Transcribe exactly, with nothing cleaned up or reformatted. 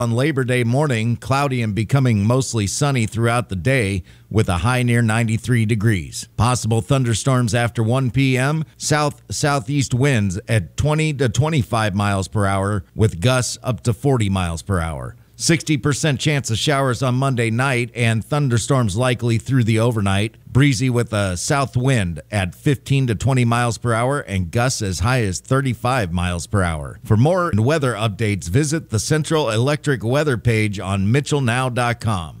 On Labor Day morning, cloudy and becoming mostly sunny throughout the day with a high near ninety-three degrees. Possible thunderstorms after one p.m. South-southeast winds at twenty to twenty-five miles per hour with gusts up to forty miles per hour. sixty percent chance of showers on Monday night and thunderstorms likely through the overnight. Breezy with a south wind at fifteen to twenty miles per hour and gusts as high as thirty-five miles per hour. For more weather updates, visit the Central Electric weather page on Mitchell Now dot com.